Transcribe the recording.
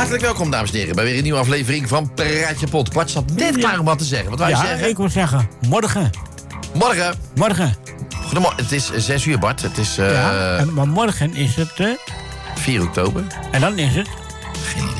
Hartelijk welkom, dames en heren, bij weer een nieuwe aflevering van Praatje Pot. Kwart staat net klaar om wat te zeggen. Wat wou je zeggen? Ik wil zeggen, morgen. Morgen. Goedemorgen. Het is 6 uur, Bart. Het is Maar morgen is het... 4 oktober. En dan is het...